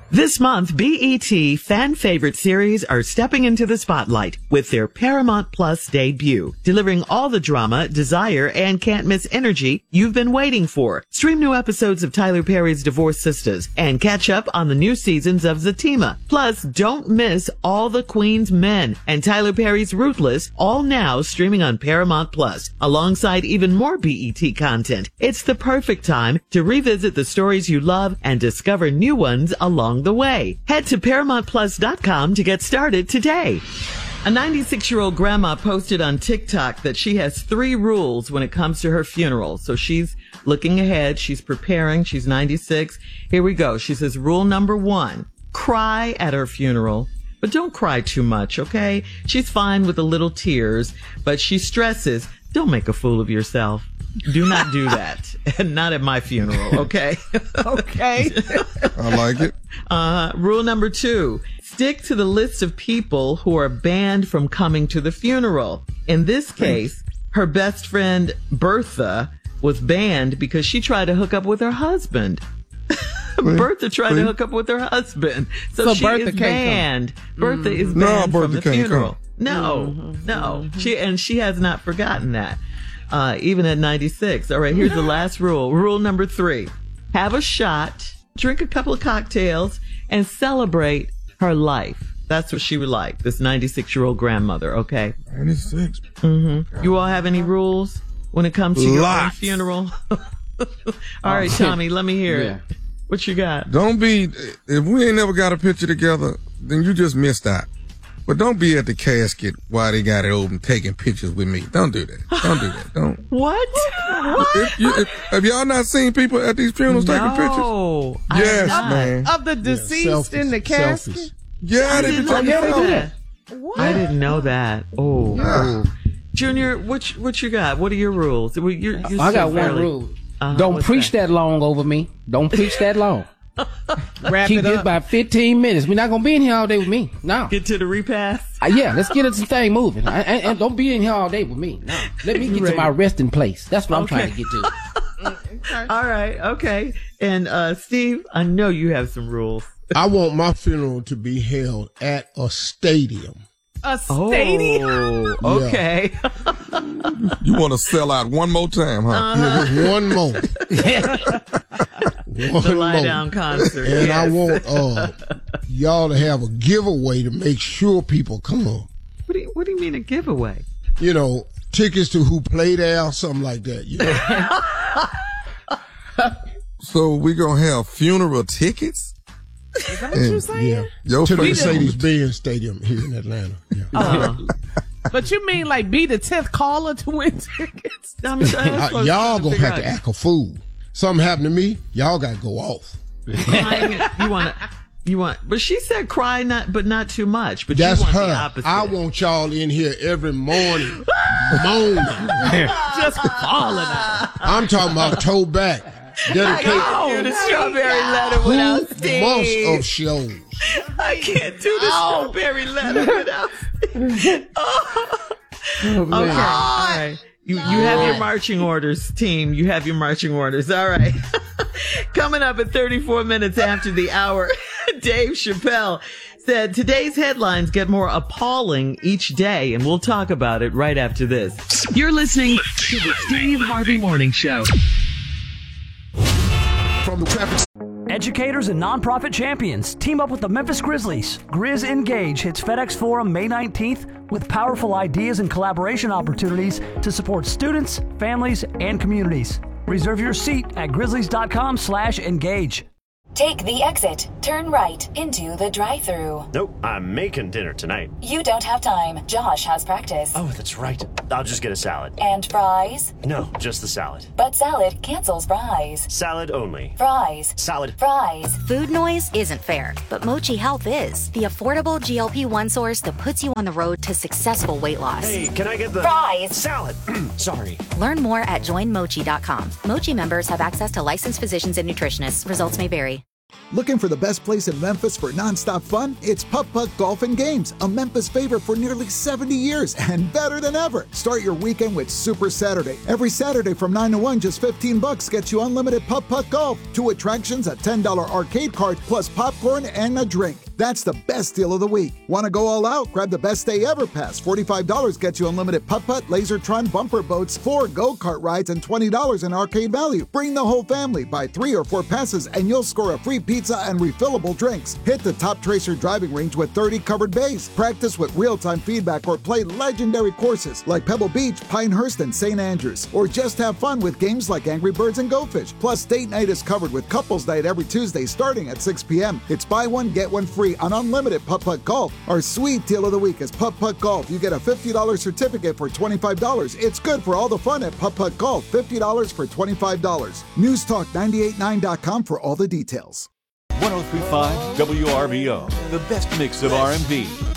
This month, BET fan favorite series are stepping into the spotlight with their Paramount Plus debut, delivering all the drama, desire, and can't miss energy you've been waiting for. Stream new episodes of Tyler Perry's Divorced Sisters and catch up on the new seasons of Zatima. Plus, don't miss All the Queen's Men and Tyler Perry's Ruthless, all now streaming on Paramount Plus, alongside even more BET content. It's the perfect time to revisit the stories you love and discover new ones along the way. Head to ParamountPlus.com to get started today. A 96-year-old grandma posted on TikTok that she has 3 rules when it comes to her funeral. So she's looking ahead. She's preparing. She's 96. Here we go. She says, rule number 1, cry at her funeral. But don't cry too much, okay? She's fine with the little tears, but she stresses, don't make a fool of yourself. Do not do that. And not at my funeral, okay? Okay. I like it. Rule number 2, stick to the list of people who are banned from coming to the funeral. In this case, her best friend Bertha was banned because she tried to hook up with her husband. Bertha tried to hook up with her husband. So she Bertha is banned. Bertha is banned from the funeral. No. She has not forgotten that. Even at 96. All right, here's the last rule. Rule number 3. Have a shot, drink a couple of cocktails, and celebrate her life. That's what she would like, this 96-year-old grandmother, okay? 96. Mm-hmm. You all have any rules when it comes to your own funeral? All right, Tommy, let me hear it. What you got? Don't be, if we ain't never got a picture together, then you just missed out. But don't be at the casket while they got it open taking pictures with me. Don't do that. Don't do that. Don't. What? Have y'all not seen people at these funerals taking pictures? No. Yes, man. Of the deceased in the casket? Selfies. Yeah, they be taking selfies. What? I didn't know that. Oh. Junior, what you got? What are your rules? You're I got one rule. Don't preach that long over me. Don't preach that long. Keep this by 15 minutes. We're not going to be in here all day with me. No. Get to the repast? Yeah, let's get this thing moving. And don't be in here all day with me. No. Let me get to my resting place. That's what I'm trying to get to. All right. Okay. And Steve, I know you have some rules. I want my funeral to be held at a stadium. A stadium? Oh, okay. You want to sell out one more time, huh? Yeah, just one more. The lie-down concert. And I want y'all to have a giveaway to make sure people come. What do you mean a giveaway? You know, tickets to who play there, something like that. You know? So we going to have funeral tickets? Is that what you're saying? Yeah. To the Mercedes-Benz Stadium here in Atlanta. Yeah. But you mean like be the 10th caller to win tickets? Y'all gonna have to act a fool. Something happened to me, y'all gotta go off. You want, but she said cry, but not too much. But that's you want her. The opposite. I want y'all in here every morning, moaning, just falling out. I'm talking about toe back. Dedicate do the strawberry letter without Steve. Months of shows. I can't do the strawberry letter without Steve. Okay, all right. You have your marching orders, team. You have your marching orders. All right. Coming up at 34 minutes after the hour, Dave Chappelle said today's headlines get more appalling each day, and we'll talk about it right after this. You're listening to the Steve Harvey Morning Show. Educators and nonprofit champions team up with the Memphis Grizzlies. Grizz Engage hits FedEx Forum May 19th with powerful ideas and collaboration opportunities to support students, families, and communities. Reserve your seat at grizzlies.com/engage. Take the exit, turn right into the drive-thru. Nope, I'm making dinner tonight. You don't have time. Josh has practice. Oh, that's right. I'll just get a salad. And fries? No, just the salad. But salad cancels fries. Salad only. Fries. Salad. Fries. Food noise isn't fair, but Mochi Health is. The affordable GLP-1 source that puts you on the road to successful weight loss. Hey, can I get the fries? Salad. Sorry. Learn more at joinmochi.com. Mochi members have access to licensed physicians and nutritionists. Results may vary. Looking for the best place in Memphis for nonstop fun? It's Putt Putt Golf and Games, a Memphis favorite for nearly 70 years and better than ever. Start your weekend with Super Saturday. Every Saturday from 9 to 1, just $15 gets you unlimited Putt Putt Golf, 2 attractions, a $10 arcade card, plus popcorn and a drink. That's the best deal of the week. Want to go all out? Grab the Best Day Ever Pass. $45 gets you unlimited putt-putt, Lasertron bumper boats, 4 go-kart rides, and $20 in arcade value. Bring the whole family. Buy 3 or 4 passes, and you'll score a free pizza and refillable drinks. Hit the Top Tracer driving range with 30 covered bays. Practice with real-time feedback or play legendary courses like Pebble Beach, Pinehurst, and St. Andrews. Or just have fun with games like Angry Birds and Go Fish. Plus, date night is covered with couples night every Tuesday starting at 6 p.m. It's buy one, get one free on unlimited Putt Putt Golf. Our sweet deal of the week is Putt Putt Golf. You get a $50 certificate for $25. It's good for all the fun at Putt Putt Golf. $50 for $25. NewsTalk989.com for all the details. 103.5 WRBO, the best mix of R&B,